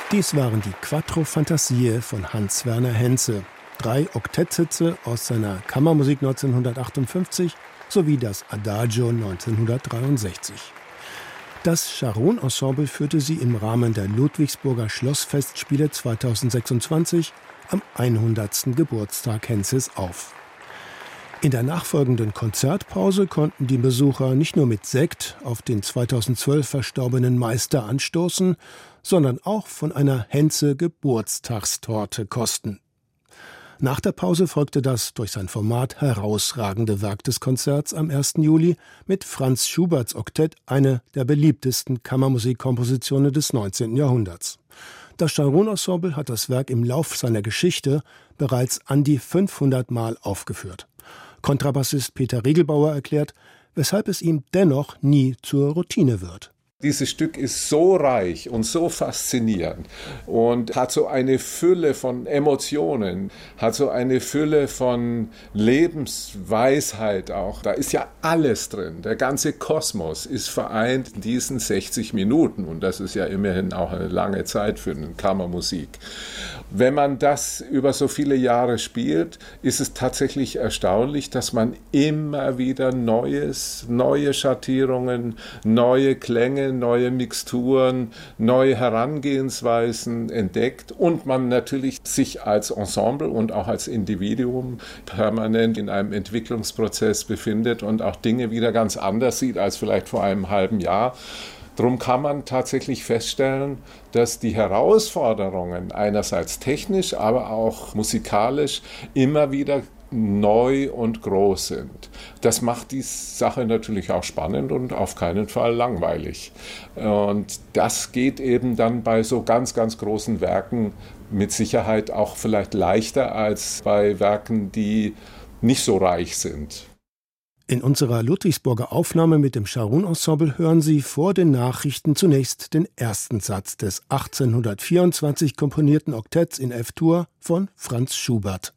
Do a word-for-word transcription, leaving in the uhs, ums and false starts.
Dies waren die Quattro Fantasie von Hans-Werner Henze. Drei Oktettsitze aus seiner Kammermusik neunzehnhundertachtundfünfzig sowie das Adagio neunzehnhundertdreiundsechzig. Das Charon-Ensemble führte sie im Rahmen der Ludwigsburger Schlossfestspiele zweitausendsechsundzwanzig am hundertsten Geburtstag Henzes auf. In der nachfolgenden Konzertpause konnten die Besucher nicht nur mit Sekt auf den zweitausendzwölf verstorbenen Meister anstoßen, sondern auch von einer Henze-Geburtstagstorte kosten. Nach der Pause folgte das durch sein Format herausragende Werk des Konzerts am ersten Juli mit Franz Schuberts Oktett, eine der beliebtesten Kammermusikkompositionen des neunzehnten Jahrhunderts. Das Charon-Ensemble hat das Werk im Lauf seiner Geschichte bereits an die fünfhundert Mal aufgeführt. Kontrabassist Peter Riegelbauer erklärt, weshalb es ihm dennoch nie zur Routine wird. Dieses Stück ist so reich und so faszinierend und hat so eine Fülle von Emotionen, hat so eine Fülle von Lebensweisheit auch. Da ist ja alles drin. Der ganze Kosmos ist vereint in diesen sechzig Minuten und das ist ja immerhin auch eine lange Zeit für eine Kammermusik. Wenn man das über so viele Jahre spielt, ist es tatsächlich erstaunlich, dass man immer wieder Neues, neue Schattierungen, neue Klänge, neue Mixturen, neue Herangehensweisen entdeckt und man natürlich sich als Ensemble und auch als Individuum permanent in einem Entwicklungsprozess befindet und auch Dinge wieder ganz anders sieht als vielleicht vor einem halben Jahr. Darum kann man tatsächlich feststellen, dass die Herausforderungen einerseits technisch, aber auch musikalisch immer wieder neu und groß sind. Das macht die Sache natürlich auch spannend und auf keinen Fall langweilig. Und das geht eben dann bei so ganz, ganz großen Werken mit Sicherheit auch vielleicht leichter als bei Werken, die nicht so reich sind. In unserer Ludwigsburger Aufnahme mit dem Charon-Ensemble hören Sie vor den Nachrichten zunächst den ersten Satz des achtzehnhundertvierundzwanzig komponierten Oktetts in F-Dur von Franz Schubert.